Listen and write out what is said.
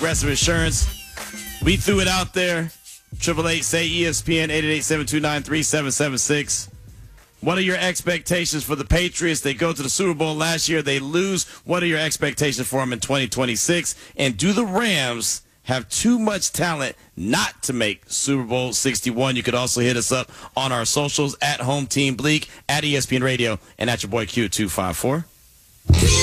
Progressive Insurance. We threw it out there. 888-SAY-ESPN, 888-729-3776. What are your expectations for the Patriots? They go to the Super Bowl last year. They lose. What are your expectations for them in 2026? And do the Rams have too much talent not to make Super Bowl 61? You could also hit us up on our socials at Home Team Bleak, at ESPN Radio, and at your boy Q254.